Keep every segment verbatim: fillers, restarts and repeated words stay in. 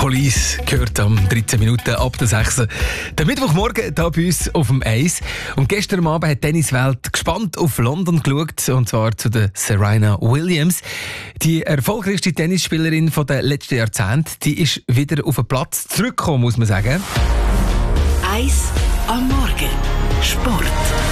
Police gehört am dreizehn Minuten ab der sechs. Der Mittwochmorgen hier bei uns auf dem Eis. Und gestern Abend hat die Tenniswelt gespannt auf London geschaut, und zwar zu der Serena Williams. Die erfolgreichste Tennisspielerin der letzten Jahrzehnte, die ist wieder auf den Platz zurückgekommen, muss man sagen. Eis am Morgen. Sport.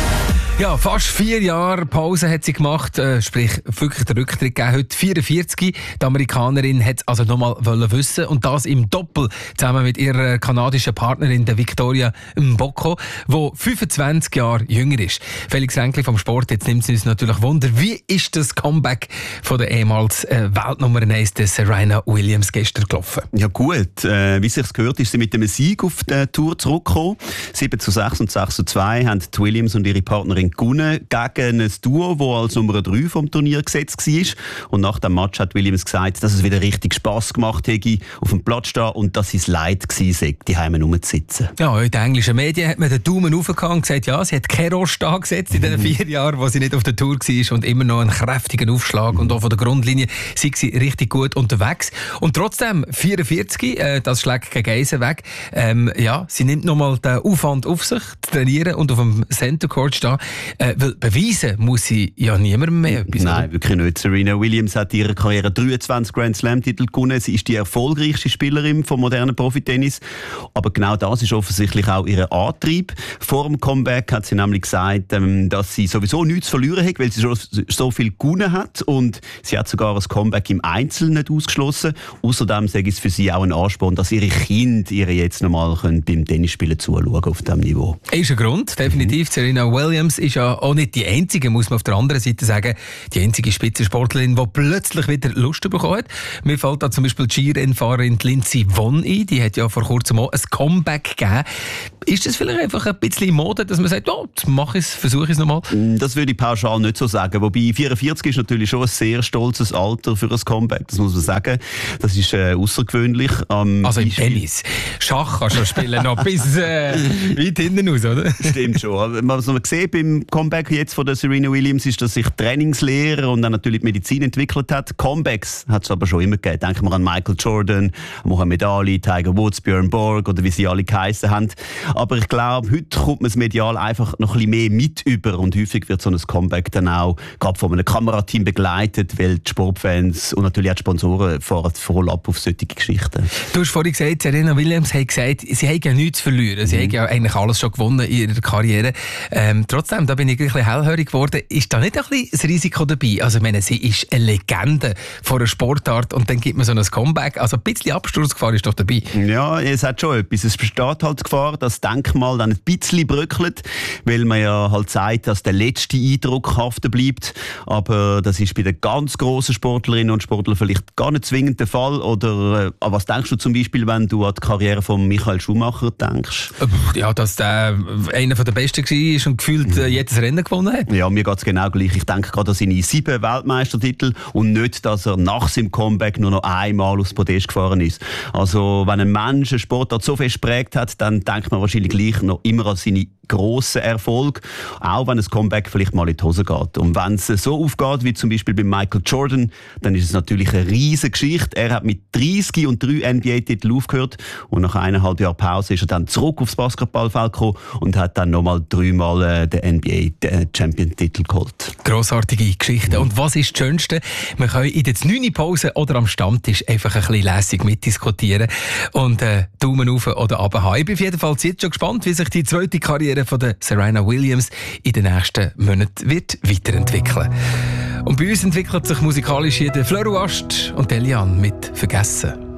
Ja, fast vier Jahre Pause hat sie gemacht, äh, sprich wirklich den Rücktritt gegeben. Heute vierundvierzig. Die Amerikanerin hat es also nochmal wissen und das im Doppel zusammen mit ihrer kanadischen Partnerin, der Victoria Mboko, die fünfundzwanzig Jahre jünger ist. Felix Ränkli vom Sport, jetzt nimmt es uns natürlich Wunder, wie ist das Comeback von der ehemals äh, Weltnummer eins, der Serena Williams, gestern gelaufen? Ja gut, äh, wie sich's gehört, ist sie mit einem Sieg auf die Tour zurückgekommen. sieben zu sechs und sechs zu zwei haben die Williams und ihre Partnerin gewonnen gegen ein Duo, das als Nummer drei vom Turnier gesetzt war. Und nach dem Match hat Williams gesagt, dass es wieder richtig Spass gemacht hätte, auf dem Platz stehen und dass es leid gewesen sei, die Heime rumzusitzen. Ja, in den englischen Medien hat man den Daumen hochgehauen und gesagt, ja, sie hat keinen Rost angesetzt in den vier Jahren, wo sie nicht auf der Tour war und immer noch einen kräftigen Aufschlag. Und auch von der Grundlinie sind sie richtig gut unterwegs. Und trotzdem, vierundvierzig, äh, das schlägt gegen Eisen weg. Ähm, ja, sie nimmt nochmal den Aufwand auf sich, zu trainieren und auf dem Center Court stehen. Äh, weil beweisen muss sie ja niemandem mehr etwas. Nein, oder? wirklich nicht. Serena Williams hat in ihrer Karriere dreiundzwanzig Grand Slam-Titel gewonnen. Sie ist die erfolgreichste Spielerin vom modernen Profitennis. Aber genau das ist offensichtlich auch ihr Antrieb. Vor dem Comeback hat sie nämlich gesagt, ähm, dass sie sowieso nichts zu verlieren hat, weil sie schon so viel gewonnen hat. Und sie hat sogar ein Comeback im Einzel nicht ausgeschlossen. Außerdem sage ich es für sie auch ein Ansporn, dass ihre Kinder ihr jetzt nochmal beim Tennisspielen zuschauen auf diesem Niveau. Ist ein Grund, definitiv. Mhm. Serena Williams ist ja auch nicht die einzige, muss man auf der anderen Seite sagen, die einzige Spitzensportlerin, die plötzlich wieder Lust bekommen hat. Mir fällt da zum Beispiel die Skirennfahrerin Lindsey Vonn ein, die hat ja vor kurzem auch ein Comeback gegeben. Ist das vielleicht einfach ein bisschen Mode, dass man sagt, oh, jetzt mache ich es, versuche ich es nochmal? Das würde ich pauschal nicht so sagen. Wobei vierundvierzig ist natürlich schon ein sehr stolzes Alter für ein Comeback, das muss man sagen. Das ist äh, außergewöhnlich. Ähm, also im Tennis. Schach kannst du spielen noch bis äh, weit hinten raus, oder? Stimmt schon. Was man sieht beim Comeback jetzt von der Serena Williams ist, dass sich Trainingslehre und dann natürlich die Medizin entwickelt hat. Comebacks hat es aber schon immer gegeben. Denken wir an Michael Jordan, Muhammad Ali, Tiger Woods, Björn Borg oder wie sie alle geheissen haben. Aber ich glaube, heute kommt man das medial einfach noch ein bisschen mehr mit über und häufig wird so ein Comeback dann auch gerade von einem Kamerateam begleitet, weil die Sportfans und natürlich auch die Sponsoren fahren voll ab auf solche Geschichten. Du hast vorhin gesagt, Serena Williams hat gesagt, sie hat ja nichts zu verlieren. Sie mhm. hat ja eigentlich alles schon gewonnen in ihrer Karriere. Ähm, trotzdem, da bin ich ein bisschen hellhörig geworden. Ist da nicht ein bisschen das Risiko dabei? Also ich meine, sie ist eine Legende von einer Sportart und dann gibt man so ein Comeback. Also ein bisschen Absturzgefahr ist doch dabei. Ja, es hat schon etwas. Es besteht halt die Gefahr, dass das Denkmal dann ein bisschen bröckelt, weil man ja halt sagt, dass der letzte Eindruck haften bleibt. Aber das ist bei den ganz grossen Sportlerinnen und Sportlern vielleicht gar nicht zwingend der Fall. Oder äh, was denkst du zum Beispiel, wenn du an die Karriere von Michael Schumacher denkst? Ja, dass der einer der Besten war und gefühlt äh, jedes Rennen gewonnen hat. Ja, mir geht es genau gleich. Ich denke gerade an seine sieben Weltmeistertitel und nicht, dass er nach seinem Comeback nur noch einmal aufs Podest gefahren ist. Also, wenn ein Mensch einen Sportart so fest geprägt hat, dann denkt man wahrscheinlich gleich noch immer an seine grossen Erfolge, auch wenn ein Comeback vielleicht mal in die Hose geht. Und wenn es so aufgeht, wie zum Beispiel bei Michael Jordan, dann ist es natürlich eine riesige Geschichte. Er hat mit dreißig und drei N B A-Titeln aufgehört und nach eineinhalb Jahren Pause ist er dann zurück aufs Basketballfeld gekommen und hat dann nochmal dreimal äh, den N B A-Champion-Titel geholt. Grossartige Geschichte. Und was ist das Schönste? Man kann in der neunten Pause oder am Stammtisch einfach ein bisschen lässig mitdiskutieren und äh, Daumen rauf oder runter haben. Ich bin auf jeden Fall jetzt schon gespannt, wie sich die zweite Karriere von der Serena Williams in den nächsten Monaten wird weiterentwickeln. Und bei uns entwickelt sich musikalisch hier der Fleur Ast und Eliane mit «Vergessen».